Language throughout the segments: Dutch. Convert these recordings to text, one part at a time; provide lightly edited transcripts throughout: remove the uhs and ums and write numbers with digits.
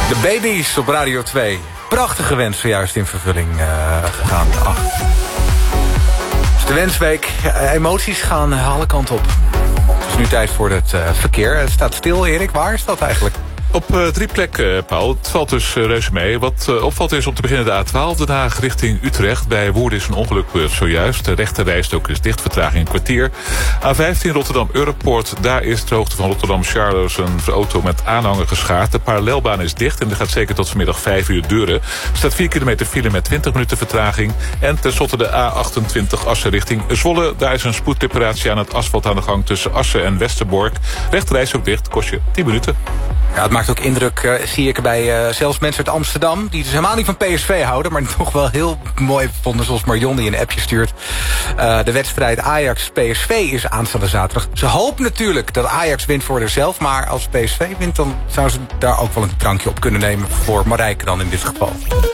De Babies op Radio 2. Prachtige wens zojuist in vervulling gegaan. Het is de wensweek. Emoties gaan alle kanten op. Het is nu tijd voor het verkeer. Het staat stil, Erik. Waar is dat eigenlijk? Op 3 plekken, Paul. Het valt dus reuze mee. Wat opvalt is om te beginnen de A12, Den Haag richting Utrecht. Bij Woerden is een ongeluk zojuist. De rechterrijstok is dicht, vertraging een kwartier. A15 Rotterdam-Europoort. Daar is de hoogte van Rotterdam-Charloes een auto met aanhanger geschaard. De parallelbaan is dicht en die gaat zeker tot vanmiddag 5 uur duren. Er staat 4 kilometer file met 20 minuten vertraging. En tenslotte de A28 Assen richting Zwolle. Daar is een spoedreparatie aan het asfalt aan de gang tussen Assen en Westerbork. Rechterreis ook dicht, kost je 10 minuten. Ja, het maakt ook indruk, zie ik bij zelfs mensen uit Amsterdam... die dus helemaal niet van PSV houden... maar toch wel heel mooi vonden, zoals Marion die een appje stuurt. De wedstrijd Ajax-PSV is aanstaande zaterdag. Ze hoopt natuurlijk dat Ajax wint voor zichzelf... maar als PSV wint, dan zou ze daar ook wel een drankje op kunnen nemen... voor Marijke dan in dit geval.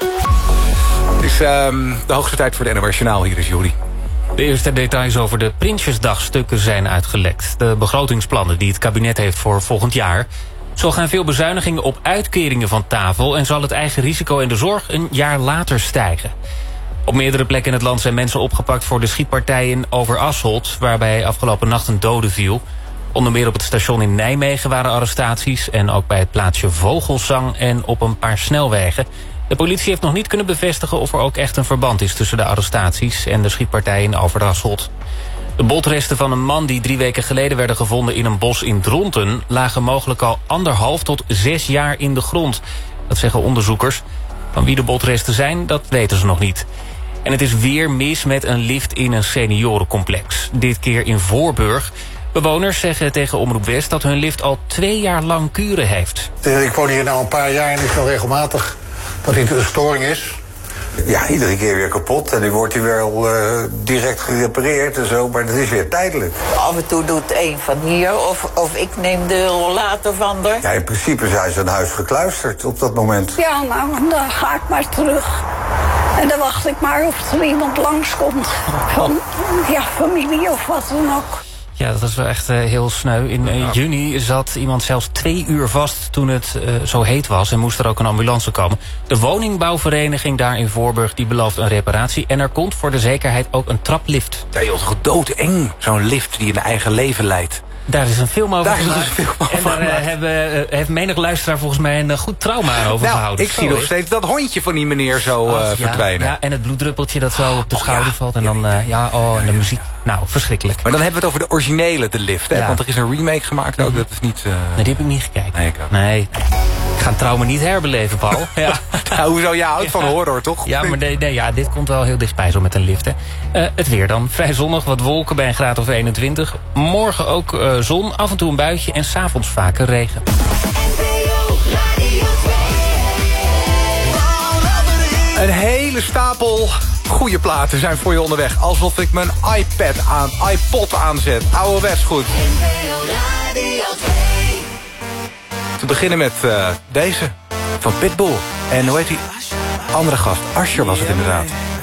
Het is de hoogste tijd voor de NOS Journaal. Hier is Juri. De eerste details over de Prinsjesdagstukken zijn uitgelekt. De begrotingsplannen die het kabinet heeft voor volgend jaar... Zo gaan veel bezuinigingen op uitkeringen van tafel... en zal het eigen risico in de zorg een jaar later stijgen. Op meerdere plekken in het land zijn mensen opgepakt... voor de schietpartij in Overasselt... waarbij afgelopen nacht een dode viel. Onder meer op het station in Nijmegen waren arrestaties... en ook bij het plaatsje Vogelzang en op een paar snelwegen. De politie heeft nog niet kunnen bevestigen... of er ook echt een verband is tussen de arrestaties... en de schietpartij in Overasselt. De botresten van een man die 3 weken geleden werden gevonden in een bos in Dronten... lagen mogelijk al 1,5 tot 6 jaar in de grond. Dat zeggen onderzoekers. Van wie de botresten zijn, dat weten ze nog niet. En het is weer mis met een lift in een seniorencomplex. Dit keer in Voorburg. Bewoners zeggen tegen Omroep West dat hun lift al 2 jaar lang kuren heeft. Ik woon hier al een paar jaar en ik zie regelmatig dat dit een storing is. Ja, iedere keer weer kapot en nu wordt hij wel direct gerepareerd en zo, maar dat is weer tijdelijk. Af en toe doet een van hier of ik neem de rollator van er. Ja, in principe zijn ze aan huis gekluisterd op dat moment. Ja, nou, dan ga ik maar terug. En dan wacht ik maar of er iemand langskomt. Van familie of wat dan ook. Ja, dat is wel echt heel sneu. In juni zat iemand zelfs 2 uur vast toen het zo heet was... en moest er ook een ambulance komen. De woningbouwvereniging daar in Voorburg die belooft een reparatie... en er komt voor de zekerheid ook een traplift. Ja, joh, toch doodeng, zo'n lift die een eigen leven leidt. Daar is een film over gemaakt. En daar heeft menig luisteraar volgens mij een goed trauma aan overgehouden. Ik zie nog steeds dat hondje van die meneer zo verdwijnen. Ja, en het bloeddruppeltje dat zo op de schouder valt. En dan, en de muziek. Nou, verschrikkelijk. Maar dan hebben we het over de originele, de lift. Hè? Ja. Want er is een remake gemaakt ook. Dat is niet... Nee, die heb ik niet gekeken. Nee, ik ook. Nee. Ik ga een trauma niet herbeleven, Paul. Ja. Nou, hoezo? Je houdt van horror, toch? Ja, maar dit komt wel heel dichtbij zo met een lift. Hè. Het weer dan. Vrij zonnig, wat wolken bij een graad of 21. Morgen ook zon, af en toe een buitje en 's avonds vaker regen. Een hele stapel goede platen zijn voor je onderweg. Alsof ik mijn iPod aanzet. Ouderwets goed. Te beginnen met deze van Pitbull. En hoe heet die andere gast? Usher was het inderdaad.